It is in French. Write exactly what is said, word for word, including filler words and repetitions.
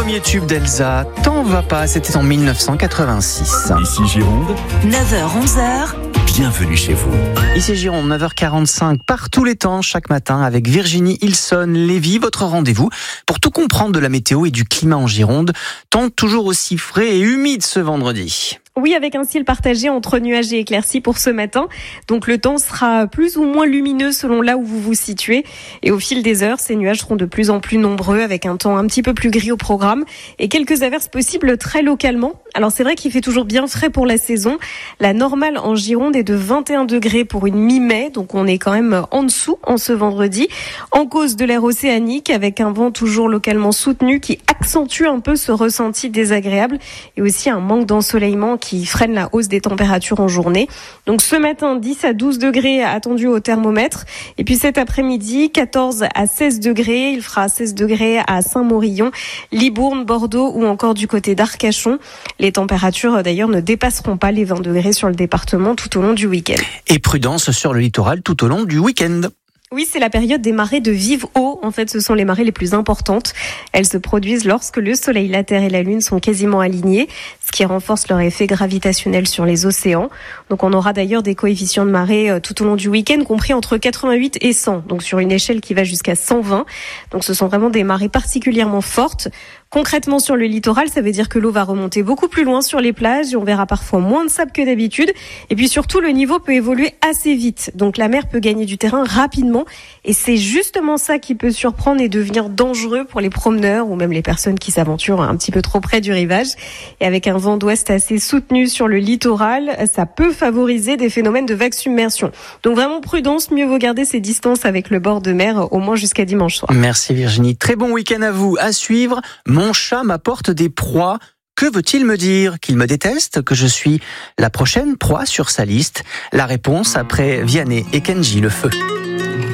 Premier tube d'Elsa, T'en va pas, c'était en mille neuf cent quatre-vingt-six. Ici Gironde, neuf heures onze heures. Bienvenue chez vous. Ici Gironde, neuf heures quarante-cinq, par tous les temps, chaque matin, avec Virginie Ilson-Lévy, votre rendez-vous pour tout comprendre de la météo et du climat en Gironde, temps toujours aussi frais et humide ce vendredi. Oui, avec un ciel partagé entre nuages et éclaircies pour ce matin. Donc le temps sera plus ou moins lumineux selon là où vous vous situez. Et au fil des heures, ces nuages seront de plus en plus nombreux avec un temps un petit peu plus gris au programme et quelques averses possibles très localement. Alors c'est vrai qu'il fait toujours bien frais pour la saison. La normale en Gironde est de vingt et un degrés pour une mi-mai, donc on est quand même en dessous en ce vendredi, en cause de l'air océanique avec un vent toujours localement soutenu qui accentue un peu ce ressenti désagréable et aussi un manque d'ensoleillement qui freine la hausse des températures en journée. Donc ce matin, dix à douze degrés attendus au thermomètre. Et puis cet après-midi, quatorze à seize degrés. Il fera seize degrés à Saint-Morillon, Libourne, Bordeaux ou encore du côté d'Arcachon. Les températures d'ailleurs ne dépasseront pas les vingt degrés sur le département tout au long du week-end. Et prudence sur le littoral tout au long du week-end. Oui, c'est la période des marées de vive eau. En fait, ce sont les marées les plus importantes. Elles se produisent lorsque le soleil, la terre et la lune sont quasiment alignés, ce qui renforce leur effet gravitationnel sur les océans. Donc, on aura d'ailleurs des coefficients de marée tout au long du week-end, compris entre quatre-vingt-huit et cent. Donc, sur une échelle qui va jusqu'à cent vingt. Donc, ce sont vraiment des marées particulièrement fortes. Concrètement, sur le littoral, ça veut dire que l'eau va remonter beaucoup plus loin sur les plages et on verra parfois moins de sable que d'habitude. Et puis surtout, le niveau peut évoluer assez vite. Donc la mer peut gagner du terrain rapidement. Et c'est justement ça qui peut surprendre et devenir dangereux pour les promeneurs ou même les personnes qui s'aventurent un petit peu trop près du rivage. Et avec un vent d'ouest assez soutenu sur le littoral, ça peut favoriser des phénomènes de vague submersion. Donc vraiment prudence, mieux vaut garder ses distances avec le bord de mer au moins jusqu'à dimanche soir. Merci Virginie. Très bon week-end à vous. À suivre. Mon chat m'apporte des proies. Que veut-il me dire? Qu'il me déteste? Que je suis la prochaine proie sur sa liste? La réponse après Vianney et Kenji Le Feu.